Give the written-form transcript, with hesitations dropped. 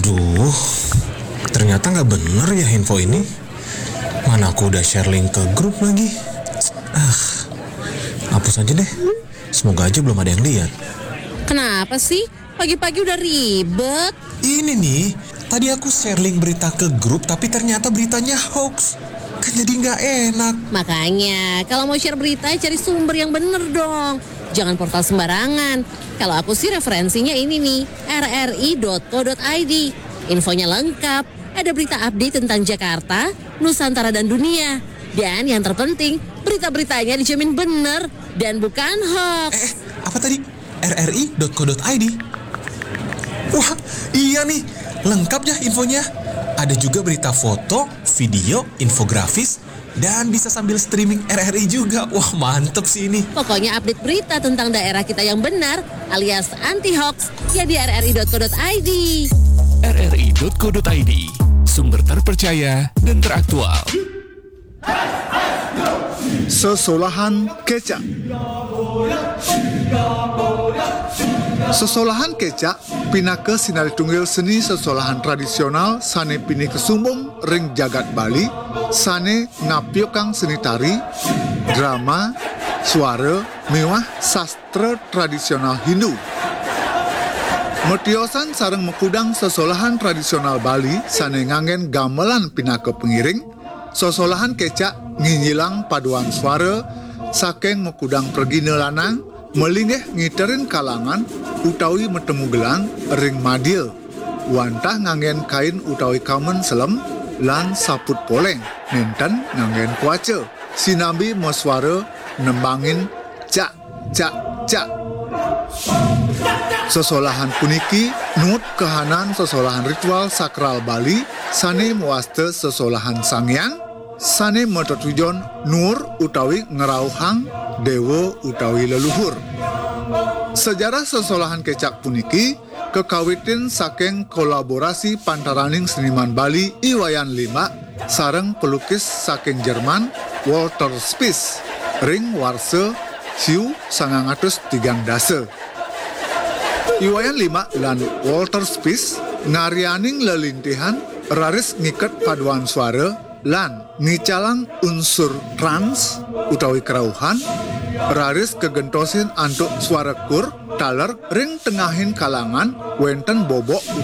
Aduh, ternyata nggak bener ya info ini. Mana aku udah share link ke grup lagi. Hapus aja deh. Semoga aja belum ada yang lihat. Kenapa sih? Pagi-pagi udah ribet. Ini nih, tadi aku share link berita ke grup tapi ternyata beritanya hoax. Kan jadi nggak enak. Makanya, kalau mau share berita, cari sumber yang bener dong. Jangan portal sembarangan. Kalau aku sih referensinya ini nih, rri.co.id. Infonya lengkap, ada berita update tentang Jakarta, Nusantara dan dunia. Dan yang terpenting, berita-beritanya dijamin bener dan bukan hoax. Apa tadi? rri.co.id? Wah, iya nih, lengkap ya infonya. Ada juga berita foto, video, infografis, dan bisa sambil streaming RRI juga. Wah, mantep sih ini. Pokoknya update berita tentang daerah kita yang benar alias anti-hoax ya di rri.co.id. rri.co.id, sumber terpercaya dan teraktual. Sesolahan kecak. Sesolahan kecak pinaka sinari tunggil seni sesolahan tradisional sane pini kesumbung ring jagat Bali, sane ngapiokang seni tari, drama, suara, mewah sastra tradisional Hindu. Metiosan sareng mekudang sesolahan tradisional Bali sane ngangen gamelan pinaka pengiring, sesolahan kecak nginyilang paduan suara saking mekudang pergina lanang melinggih ngiterin kalangan utawi metemu gelang ring madil wantah ngangen kain utawi kamen selem lan saput poleng nenten ngangen kuace sinambi moswara nembangin cak cak cak. Sesolahan puniki nut kehanan sesolahan ritual sakral Bali sane muaste sesolahan sangyang sane metujuan nur utawi ngerauhang dewa utawi leluhur. Sejarah sesolahan kecak puniki kekawitin saking kolaborasi pantaraning seniman Bali Iwayan Lima sareng pelukis saking Jerman Walter Spies ring warse siu 1930. Iwayan Lima lan Walter Spies ngarianing lelintihan raris ngiket paduan suara lan ngicalang unsur trans utawi kerauhan raris kegentosin antuk suara kur taler ring tengahin kalangan wenten bobok